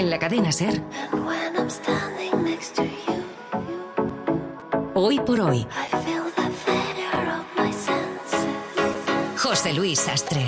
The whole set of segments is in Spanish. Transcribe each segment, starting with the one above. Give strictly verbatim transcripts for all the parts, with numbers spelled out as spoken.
En la cadena SER. Hoy por hoy. José Luis Sastre.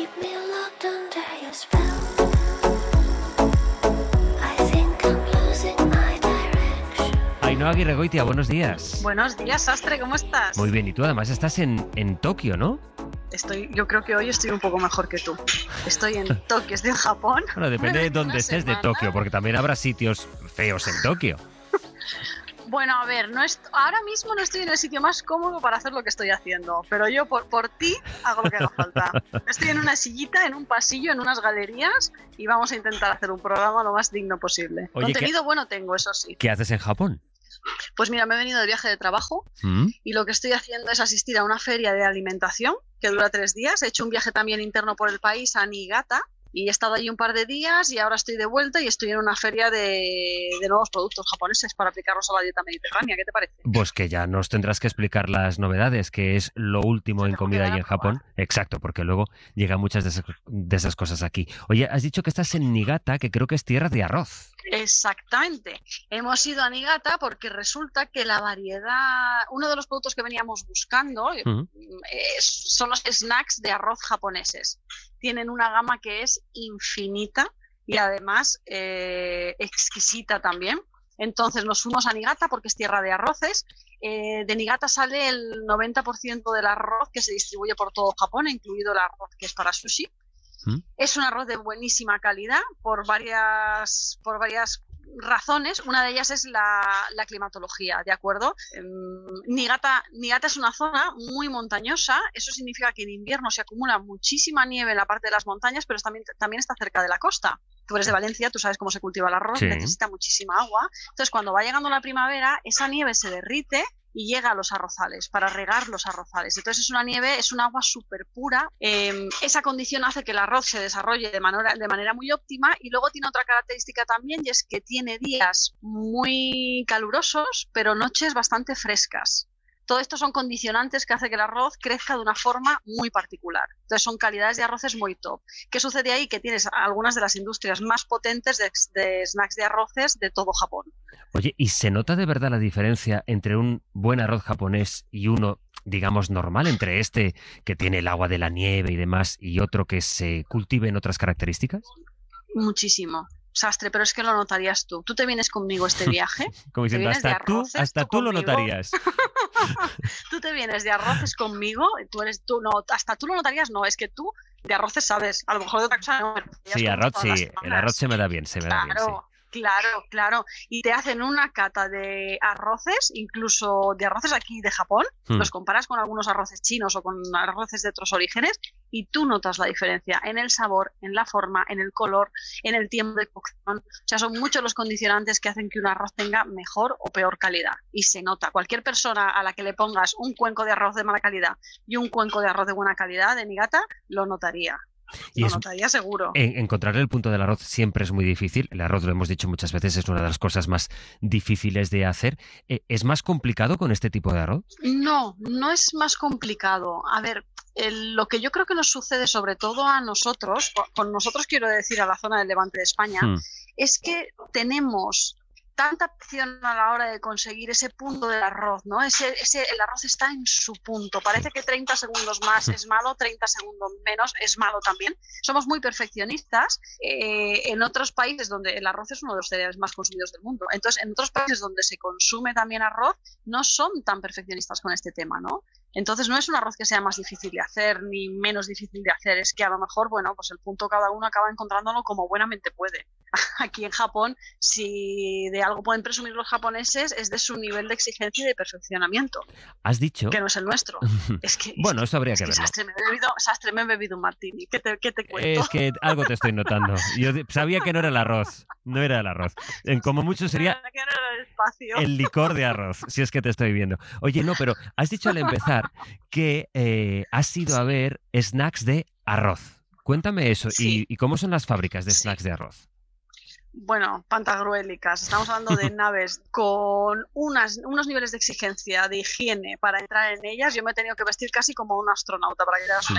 Ainhoa Aguirregoitia, buenos días. Buenos días, Sastre, ¿cómo estás? Muy bien, y tú además estás en, en Tokio, ¿no? Estoy, yo creo que hoy estoy un poco mejor que tú. Estoy en Tokio, estoy en Japón. Bueno, depende de dónde estés de Tokio, porque también habrá sitios feos en Tokio. Bueno, a ver, no est- ahora mismo no estoy en el sitio más cómodo para hacer lo que estoy haciendo, pero yo por, por ti hago lo que haga falta. Estoy en una sillita, en un pasillo, en unas galerías y vamos a intentar hacer un programa lo más digno posible. Oye, Contenido ¿qué, bueno tengo, eso sí. ¿Qué haces en Japón? Pues mira, me he venido de viaje de trabajo ¿Mm? y lo que estoy haciendo es asistir a una feria de alimentación que dura tres días. He hecho un viaje también interno por el país a Niigata y he estado allí un par de días y ahora estoy de vuelta y estoy en una feria de, de nuevos productos japoneses para aplicarlos a la dieta mediterránea. ¿Qué te parece? Pues que ya nos tendrás que explicar las novedades, que es lo último en Tengo que comida dar allí a en Japón. Exacto, porque luego llegan muchas de esas, de esas cosas aquí. Oye, has dicho que estás en Niigata, que creo que es tierra de arroz. Exactamente. Hemos ido a Niigata porque resulta que la variedad, uno de los productos que veníamos buscando ¿Mm? es, son los snacks de arroz japoneses. Tienen una gama que es infinita y además eh, exquisita también. Entonces nos fuimos a Niigata porque es tierra de arroces. Eh, de Niigata sale el noventa por ciento del arroz que se distribuye por todo Japón, incluido el arroz que es para sushi. ¿Mm? Es un arroz de buenísima calidad por varias, por varias razones. Una de ellas es la, la climatología, ¿de acuerdo? Eh, Niigata, Niigata es una zona muy montañosa. Eso significa que en invierno se acumula muchísima nieve en la parte de las montañas, pero también, también está cerca de la costa. Tú eres de Valencia, tú sabes cómo se cultiva el arroz, Sí. necesita muchísima agua. Entonces, cuando va llegando la primavera, esa nieve se derrite y llega a los arrozales, para regar los arrozales. Entonces es una nieve, es un agua súper pura. Eh, esa condición hace que el arroz se desarrolle de manera, de manera muy óptima y luego tiene otra característica también y es que tiene días muy calurosos, pero noches bastante frescas. Todo esto son condicionantes que hace que el arroz crezca de una forma muy particular. Entonces son calidades de arroces muy top. ¿Qué sucede ahí? Que tienes algunas de las industrias más potentes de, de snacks de arroces de todo Japón. Oye, ¿y se nota de verdad la diferencia entre un buen arroz japonés y uno, digamos, normal, entre este que tiene el agua de la nieve y demás y otro que se cultive en otras características? Muchísimo. Sastre, pero es que lo notarías tú. Tú te vienes conmigo este viaje. Como diciendo, hasta tú, arroces, hasta tú, tú lo conmigo. notarías. Tú te vienes de arroces conmigo, tú eres tú, no, hasta tú lo notarías, no, es que tú de arroces sabes, a lo mejor de otra cosa no. Sí, arroz sí, el arroz se me da bien, se me da bien, sí. Claro, claro. Y te hacen una cata de arroces, incluso de arroces aquí de Japón. Hmm. Los comparas con algunos arroces chinos o con arroces de otros orígenes y tú notas la diferencia en el sabor, en la forma, en el color, en el tiempo de cocción. O sea, son muchos los condicionantes que hacen que un arroz tenga mejor o peor calidad. Y se nota. Cualquier persona a la que le pongas un cuenco de arroz de mala calidad y un cuenco de arroz de buena calidad de Niigata, lo notaría. Y lo es, notaría seguro. En, encontrar el punto del arroz siempre es muy difícil. El arroz, lo hemos dicho muchas veces, es una de las cosas más difíciles de hacer. ¿Es más complicado con este tipo de arroz? No, no es más complicado. A ver, el, lo que yo creo que nos sucede sobre todo a nosotros, con nosotros quiero decir a la zona del Levante de España, hmm. es que tenemos tanta opción a la hora de conseguir ese punto del arroz, ¿no? Ese, ese, el arroz está en su punto. Parece que treinta segundos más es malo, treinta segundos menos es malo también. Somos muy perfeccionistas. Eh, en otros países donde el arroz es uno de los cereales más consumidos del mundo. Entonces, en otros países donde se consume también arroz, no son tan perfeccionistas con este tema, ¿no? Entonces no es un arroz que sea más difícil de hacer ni menos difícil de hacer, es que a lo mejor, bueno, pues el punto cada uno acaba encontrándolo como buenamente puede. Aquí en Japón, si de algo pueden presumir los japoneses, es de su nivel de exigencia y de perfeccionamiento. ¿Has dicho? Que no es el nuestro. Es que, bueno, es eso habría es que, que verlo. Sastre, me he bebido, Sastre, me he bebido un martini. ¿Qué te, qué te cuento? Es que algo te estoy notando. Yo sabía que no era el arroz. No era el arroz. En como mucho sería que no era el, espacio. el licor de arroz, si es que te estoy viendo. Oye, no, pero has dicho al empezar que eh, has ido a ver snacks de arroz. Cuéntame eso. Sí. ¿Y, y cómo son las fábricas de snacks sí. de arroz? Bueno, pantagruélicas. Estamos hablando de naves con unas, unos niveles de exigencia, de higiene para entrar en ellas. Yo me he tenido que vestir casi como un astronauta, para que te hagas una idea.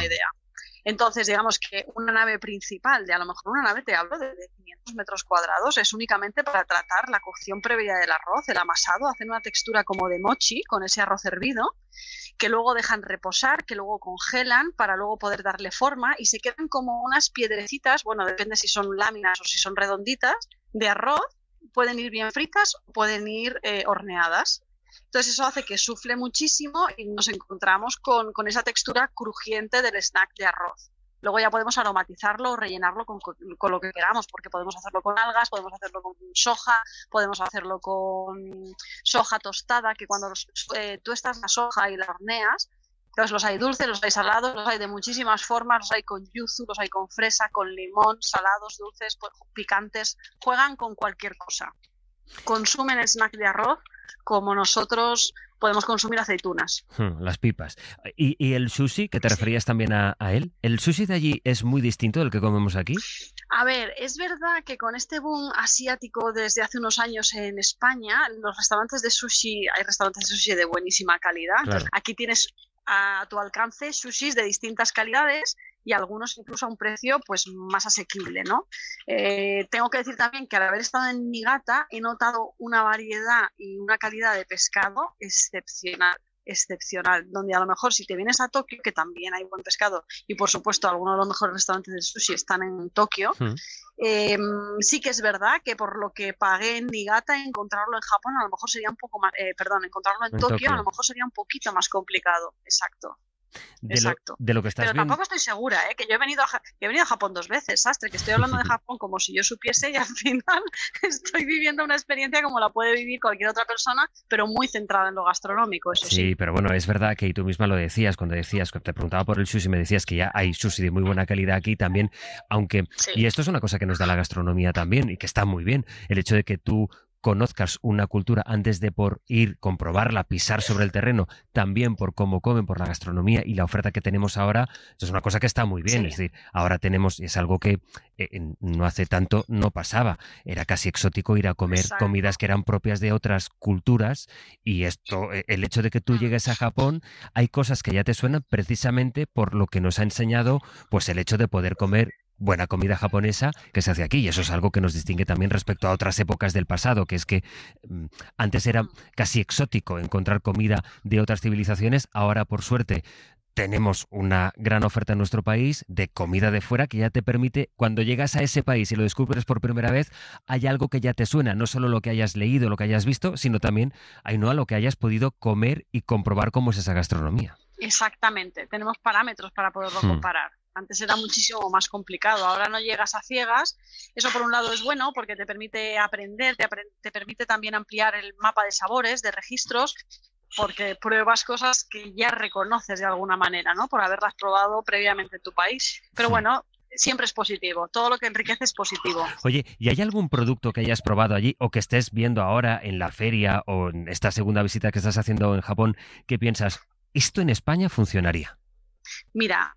Entonces, digamos que una nave principal, de a lo mejor una nave, te hablo de, de quinientos metros cuadrados, es únicamente para tratar la cocción previa del arroz, el amasado, hacen una textura como de mochi con ese arroz hervido, que luego dejan reposar, que luego congelan para luego poder darle forma y se quedan como unas piedrecitas, bueno, depende si son láminas o si son redonditas, de arroz, pueden ir bien fritas o pueden ir eh, horneadas. Entonces eso hace que sufle muchísimo y nos encontramos con, con esa textura crujiente del snack de arroz. Luego ya podemos aromatizarlo o rellenarlo con, con, con lo que queramos, porque podemos hacerlo con algas, podemos hacerlo con soja, podemos hacerlo con soja tostada, que cuando los, eh, tuestas la soja y la horneas, entonces los hay dulces, los hay salados, los hay de muchísimas formas, los hay con yuzu, los hay con fresa, con limón, salados, dulces, picantes, juegan con cualquier cosa. Consumen el snack de arroz como nosotros podemos consumir aceitunas. Hmm, las pipas. ¿Y, y el sushi, que te sí. referías también a, a él? ¿El sushi de allí es muy distinto del que comemos aquí? A ver, es verdad que con este boom asiático desde hace unos años en España, los restaurantes de sushi, hay restaurantes de sushi de buenísima calidad. Claro. Entonces, aquí tienes a tu alcance sushis de distintas calidades y algunos incluso a un precio pues más asequible, ¿no? Eh, tengo que decir también que al haber estado en Niigata he notado una variedad y una calidad de pescado excepcional, excepcional, donde a lo mejor si te vienes a Tokio, que también hay buen pescado y por supuesto algunos de los mejores restaurantes de sushi están en Tokio, mm. eh, sí que es verdad que por lo que pagué en Niigata, encontrarlo en Japón a lo mejor sería un poco más, eh, perdón, encontrarlo en, en Tokio, Tokio a lo mejor sería un poquito más complicado, exacto. De Exacto. Lo, de lo que estás Pero viendo. tampoco estoy segura, ¿eh? Que yo he venido, a, he venido a Japón dos veces, Sastre, que estoy hablando de Japón como si yo supiese y al final estoy viviendo una experiencia como la puede vivir cualquier otra persona, pero muy centrada en lo gastronómico, eso sí. Sí, pero bueno, es verdad que y tú misma lo decías cuando decías, cuando te preguntaba por el sushi, me decías que ya hay sushi de muy buena calidad aquí también, aunque, sí. y esto es una cosa que nos da la gastronomía también y que está muy bien, el hecho de que tú conozcas una cultura antes de por ir, comprobarla, pisar sobre el terreno, también por cómo comen, por la gastronomía y la oferta que tenemos ahora, eso es una cosa que está muy bien. Sí. Es decir, ahora tenemos, y es algo que eh, no hace tanto no pasaba, era casi exótico ir a comer Exacto. comidas que eran propias de otras culturas y esto, el hecho de que tú llegues a Japón, hay cosas que ya te suenan precisamente por lo que nos ha enseñado pues el hecho de poder comer buena comida japonesa que se hace aquí, y eso es algo que nos distingue también respecto a otras épocas del pasado, que es que mm, antes era casi exótico encontrar comida de otras civilizaciones, ahora por suerte tenemos una gran oferta en nuestro país de comida de fuera que ya te permite, cuando llegas a ese país y lo descubres por primera vez, hay algo que ya te suena, no solo lo que hayas leído, lo que hayas visto, sino también, Ainhoa, lo que hayas podido comer y comprobar cómo es esa gastronomía. Exactamente, tenemos parámetros para poderlo hmm. comparar. Antes era muchísimo más complicado, ahora no llegas a ciegas. Eso por un lado es bueno porque te permite aprender, te, apre- te permite también ampliar el mapa de sabores, de registros, porque pruebas cosas que ya reconoces de alguna manera, ¿no? Por haberlas probado previamente en tu país. Pero sí. bueno, siempre es positivo, todo lo que enriquece es positivo. Oye, ¿y hay algún producto que hayas probado allí o que estés viendo ahora en la feria o en esta segunda visita que estás haciendo en Japón que piensas, esto en España funcionaría? Mira,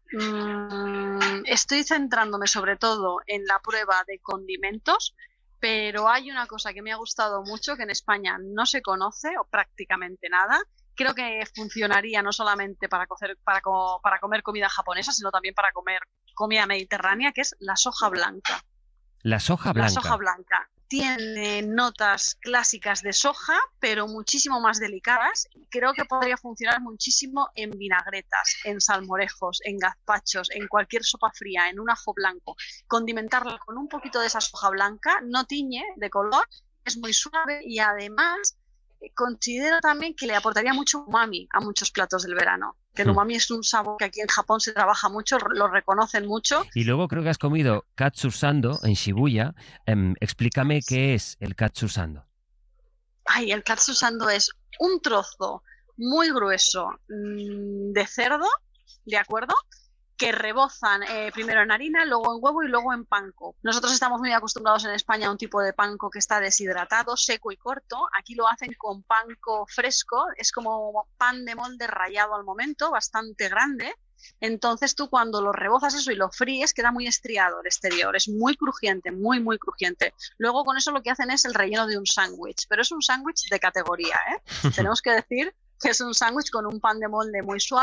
mmm, estoy centrándome sobre todo en la prueba de condimentos, pero hay una cosa que me ha gustado mucho que en España no se conoce o prácticamente nada. Creo que funcionaría no solamente para, cocer, para, co- para comer comida japonesa, sino también para comer comida mediterránea, que es la soja blanca. La soja blanca. La soja blanca. Tiene notas clásicas de soja, pero muchísimo más delicadas. Creo que podría funcionar muchísimo en vinagretas, en salmorejos, en gazpachos, en cualquier sopa fría, en un ajo blanco. Condimentarla con un poquito de esa soja blanca, no tiñe de color, es muy suave y además considero también que le aportaría mucho umami a muchos platos del verano. Que el umami es un sabor que aquí en Japón se trabaja mucho, lo reconocen mucho. Y luego creo que has comido katsusando en Shibuya. Um, explícame qué es el katsusando. Ay, el katsusando es un trozo muy grueso mmm, de cerdo, ¿de acuerdo? Que rebozan eh, primero en harina, luego en huevo y luego en panko. Nosotros estamos muy acostumbrados en España a un tipo de panko que está deshidratado, seco y corto. Aquí lo hacen con panko fresco, es como pan de molde rallado al momento, bastante grande. Entonces tú cuando lo rebozas eso y lo fríes queda muy estriado el exterior, es muy crujiente, muy muy crujiente. Luego con eso lo que hacen es el relleno de un sándwich, pero es un sándwich de categoría, ¿eh? Tenemos que decir que es un sándwich con un pan de molde muy suave,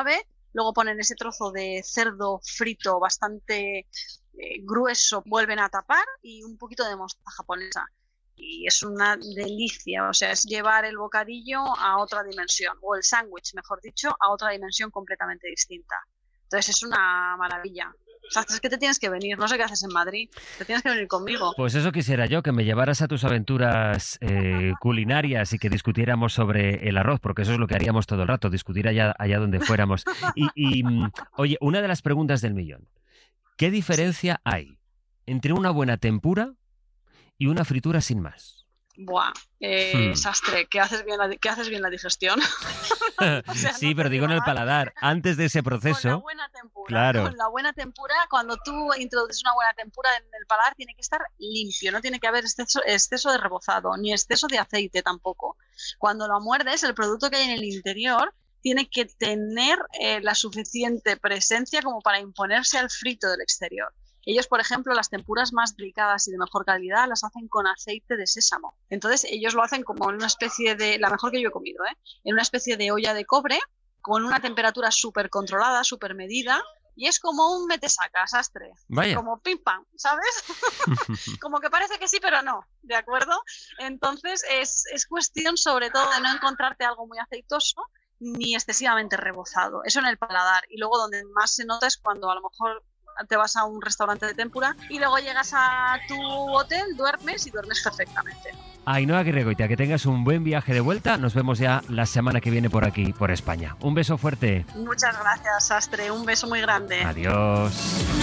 luego ponen ese trozo de cerdo frito bastante eh, grueso, vuelven a tapar y un poquito de mostaza japonesa. Y es una delicia, o sea, es llevar el bocadillo a otra dimensión, o el sándwich, mejor dicho, a otra dimensión completamente distinta. Entonces es una maravilla. O sea, es que te tienes que venir, no sé qué haces en Madrid, te tienes que venir conmigo. Pues eso quisiera yo, que me llevaras a tus aventuras eh, culinarias y que discutiéramos sobre el arroz, porque eso es lo que haríamos todo el rato, discutir allá, allá donde fuéramos. Y, y, oye, una de las preguntas del millón, ¿qué diferencia hay entre una buena tempura y una fritura sin más? Buah, eh, Hmm. sastre, que haces bien la, que haces bien la digestión. O sea, Sí, no pero te digo en el digo más. paladar, antes de ese Con la proceso. buena tempura, Claro. con la buena tempura, cuando tú introduces una buena tempura en el paladar, tiene que estar limpio, no tiene que haber exceso, exceso de rebozado, ni exceso de aceite tampoco. Cuando lo muerdes, el producto que hay en el interior tiene que tener eh, la suficiente presencia como para imponerse al frito del exterior. Ellos, por ejemplo, las tempuras más delicadas y de mejor calidad las hacen con aceite de sésamo. Entonces, ellos lo hacen como en una especie de, la mejor que yo he comido, ¿eh? En una especie de olla de cobre, con una temperatura súper controlada, súper medida, y es como un metesaca, sastre. Vaya. Como pim pam, ¿sabes? Como que parece que sí, pero no, ¿de acuerdo? Entonces, es, es cuestión sobre todo de no encontrarte algo muy aceitoso ni excesivamente rebozado. Eso en el paladar. Y luego donde más se nota es cuando a lo mejor te vas a un restaurante de tempura y luego llegas a tu hotel, duermes y duermes perfectamente. Ainhoa Aguirregoitia, que tengas un buen viaje de vuelta. Nos vemos ya la semana que viene por aquí, por España. Un beso fuerte. Muchas gracias, Sastre. Un beso muy grande. Adiós.